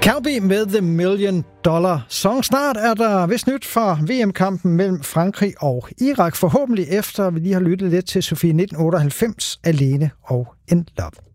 Calbi med The $1 Million Song. Snart er der vist nyt for VM-kampen mellem Frankrig og Irak. Forhåbentlig efter vi lige har lyttet lidt til Sofie 1998, Alene og In Love.